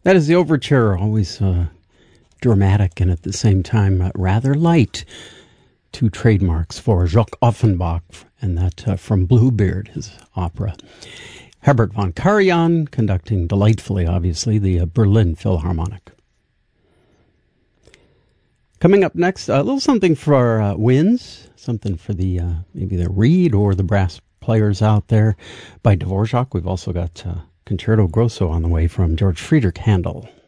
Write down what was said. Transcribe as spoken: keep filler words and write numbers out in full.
That is the overture, always uh, dramatic and at the same time uh, rather light. Two trademarks for Jacques Offenbach, and that uh, from Bluebeard, his opera. Herbert von Karajan conducting delightfully, obviously, the uh, Berlin Philharmonic. Coming up next, a little something for uh, winds, something for the uh, maybe the reed or the brass players out there by Dvorak. We've also got uh, Concerto Grosso on the way from George Friedrich Handel.